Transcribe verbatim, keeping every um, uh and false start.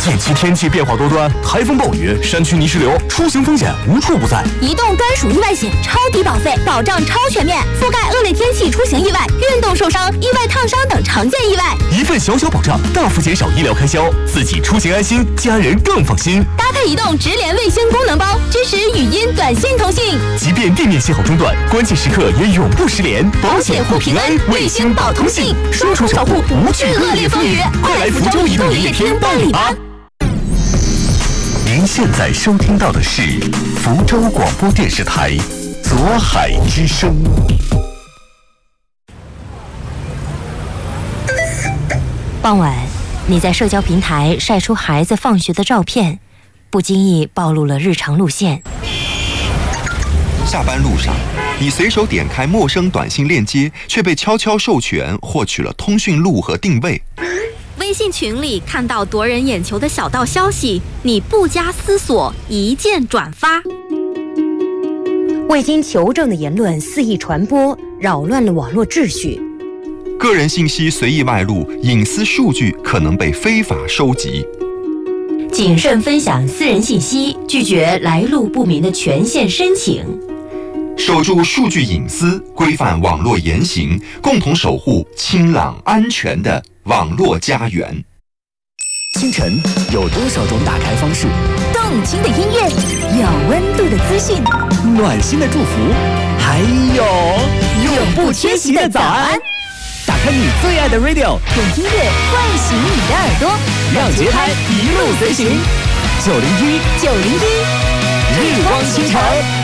近期天气变化多端，台风暴雨、山区泥石流，出行风险无处不在。 移动专属意外险，超低保费，保障超全面，覆盖恶劣天气出行意外、运动受伤、意外烫伤等常见意外。 一份小小保障，大幅减少医疗开销，自己出行安心，家人更放心。 搭配移动直连卫星功能包，支持语音、短信通信， 即便地面信号中断，关键时刻也永不失联。保险护平安，卫星保通信，说出守护，不惧恶劣风雨。快来福州移动营业厅办理吧！您现在收听到的是福州广播电视台左海之声。 傍晚，你在社交平台晒出孩子放学的照片，不经意暴露了日常路线。 下班路上，你随手点开陌生短信链接，却被悄悄授权获取了通讯录和定位。 微信群里看到夺人眼球的小道消息，你不加思索一键转发。 未经求证的言论肆意传播，扰乱了网络秩序。 个人信息随意外露，隐私数据可能被非法收集。 谨慎分享私人信息，拒绝来路不明的权限申请。 守住数据隐私，规范网络言行，共同守护清朗安全的网络家园。 清晨有多少种打开方式？ 动听的音乐，有温度的资讯， 暖心的祝福，还有永不缺席的早安。打开你最爱的 radio， 用音乐唤醒你的耳朵， 让节拍一路随行。九零一， 九零一， 日光倾城。